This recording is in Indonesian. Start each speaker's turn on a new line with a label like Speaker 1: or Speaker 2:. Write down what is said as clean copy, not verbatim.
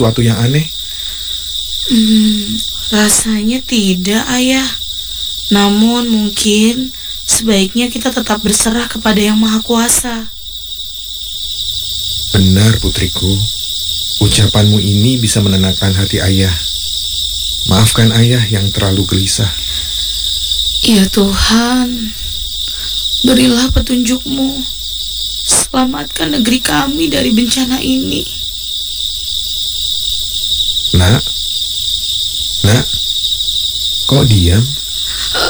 Speaker 1: sesuatu yang aneh?
Speaker 2: Rasanya tidak, Ayah. Namun mungkin sebaiknya kita tetap berserah kepada Yang Maha Kuasa.
Speaker 1: Benar, putriku. Ucapanmu ini bisa menenangkan hati ayah. Maafkan ayah yang terlalu gelisah.
Speaker 2: Ya Tuhan, berilah petunjuk-Mu. Selamatkan negeri kami dari bencana ini.
Speaker 1: Nak, kok diam?